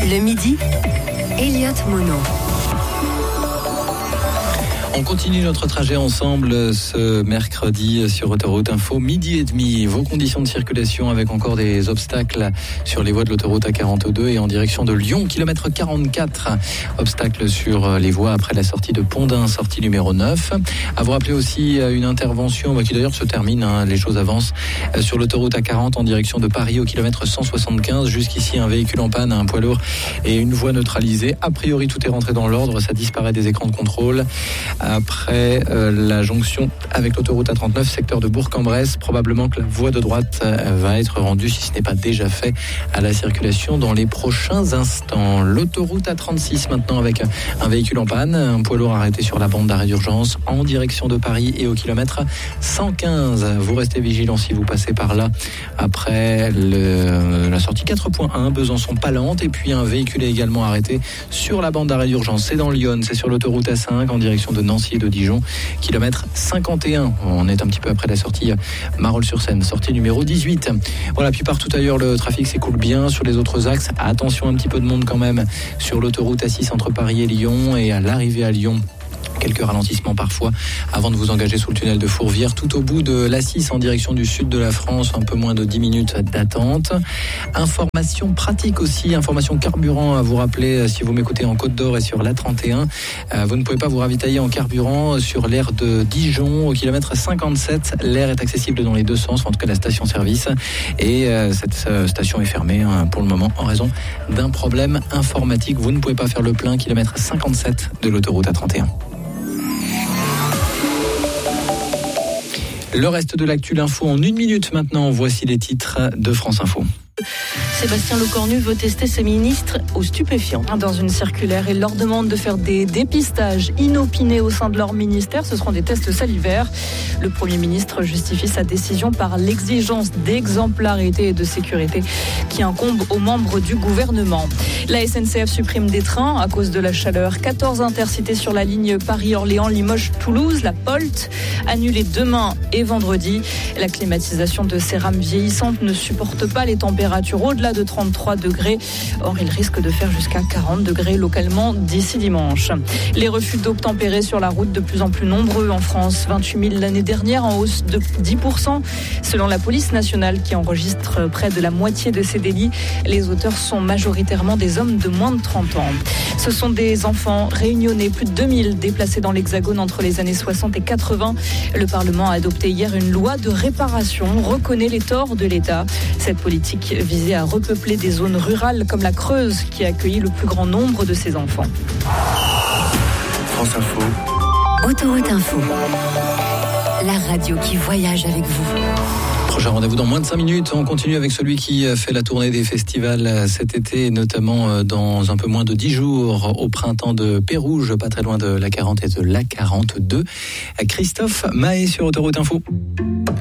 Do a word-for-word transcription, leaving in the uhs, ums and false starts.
Le midi, Elliott Mono. On continue notre trajet ensemble ce mercredi sur Autoroute Info, midi et demi. Vos conditions de circulation avec encore des obstacles sur les voies de l'autoroute A quarante-deux et en direction de Lyon, kilomètre quarante-quatre. Obstacles sur les voies après la sortie de Pondin, sortie numéro neuf. À vous rappeler aussi une intervention qui d'ailleurs se termine, hein, les choses avancent, sur l'autoroute A quarante en direction de Paris au kilomètre cent soixante-quinze. Jusqu'ici, un véhicule en panne, un poids lourd et une voie neutralisée. A priori, tout est rentré dans l'ordre, ça disparaît des écrans de contrôle. Après euh, la jonction avec l'autoroute A trente-neuf, secteur de Bourg-en-Bresse, probablement que la voie de droite euh, va être rendue, si ce n'est pas déjà fait, à la circulation dans les prochains instants. L'autoroute A trente-six maintenant avec un véhicule en panne, un poids lourd arrêté sur la bande d'arrêt d'urgence en direction de Paris et au kilomètre cent quinze. Vous restez vigilants si vous passez par là après le, la sortie quatre point un, Besançon-Palente, et puis un véhicule est également arrêté sur la bande d'arrêt d'urgence. C'est dans Lyon, c'est sur l'autoroute A cinq en direction de Nancy et de Dijon, kilomètre cinquante et un. On est un petit peu après la sortie Marolles-sur-Seine, sortie numéro dix-huit. Voilà, puis partout ailleurs, le trafic s'écoule bien sur les autres axes. Attention, un petit peu de monde quand même sur l'autoroute A six entre Paris et Lyon, et à l'arrivée à Lyon, quelques ralentissements parfois avant de vous engager sous le tunnel de Fourvière, tout au bout de l'A six en direction du sud de la France, un peu moins de dix minutes d'attente. Information pratique aussi, information carburant à vous rappeler si vous m'écoutez en Côte d'Or et sur l'A trente et un. Vous ne pouvez pas vous ravitailler en carburant sur l'aire de Dijon au kilomètre cinquante-sept. L'aire est accessible dans les deux sens, en tout cas la station-service, et cette station est fermée pour le moment en raison d'un problème informatique. Vous ne pouvez pas faire le plein, kilomètre cinquante-sept de l'autoroute A trente et un. Le reste de l'actu, l'info en une minute maintenant. Voici les titres de France Info. Sébastien Lecornu veut tester ses ministres aux stupéfiants. Dans une circulaire, il leur demande de faire des dépistages inopinés au sein de leur ministère. Ce seront des tests salivaires. Le Premier ministre justifie sa décision par l'exigence d'exemplarité et de sécurité qui incombe aux membres du gouvernement. La S N C F supprime des trains à cause de la chaleur. quatorze intercités sur la ligne Paris-Orléans, Limoges-Toulouse. La Polt annulée demain et vendredi. La climatisation de ces rames vieillissantes ne supporte pas les températures au-delà de trente-trois degrés. Or, il risque de faire jusqu'à quarante degrés localement d'ici dimanche. Les refus d'obtempérer sur la route de plus en plus nombreux en France. vingt-huit mille l'année dernière, en hausse de dix pour cent. Selon la police nationale qui enregistre près de la moitié de ces délits, les auteurs sont majoritairement des hommes de moins de trente ans. Ce sont des enfants réunionnais, plus de deux mille déplacés dans l'Hexagone entre les années soixante et quatre-vingts. Le Parlement a adopté hier une loi de réparation, reconnaît les torts de l'État. Cette politique visait à repeupler des zones rurales comme la Creuse qui a accueilli le plus grand nombre de ces enfants. France Info. Autoroute Info. La radio qui voyage avec vous. Prochain rendez-vous dans moins de cinq minutes. On continue avec celui qui fait la tournée des festivals cet été, notamment dans un peu moins de dix jours au printemps de Pérouge, pas très loin de l'A quarante et de l'A quarante-deux. Christophe Mahé sur Autoroute Info.